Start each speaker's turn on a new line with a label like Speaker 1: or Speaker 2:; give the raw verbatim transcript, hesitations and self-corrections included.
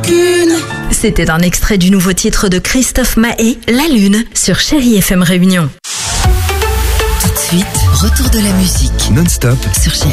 Speaker 1: rancune.
Speaker 2: C'était un extrait du nouveau titre de Christophe Maé, La Lune, sur Chérie F M Réunion.
Speaker 3: Tout de suite, retour de la musique
Speaker 4: Non-stop
Speaker 3: sur Chérie.